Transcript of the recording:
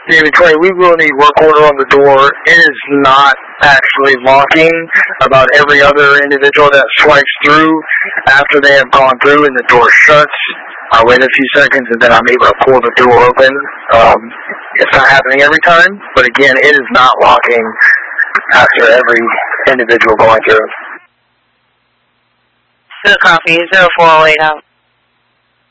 David 20, we will need work order on the door. It is not actually locking. About every other individual that swipes through after they have gone through and the door shuts, I wait a few seconds and then I'm able to pull the door open. It's not happening every time, but again, it is not locking after every individual going through. Good copy, 0408 out.